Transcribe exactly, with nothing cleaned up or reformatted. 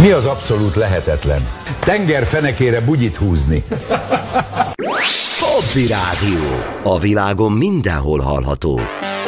Mi az abszolút lehetetlen? Tengerfenekére bugyit húzni. Hobby Rádió. A világon mindenhol hallható.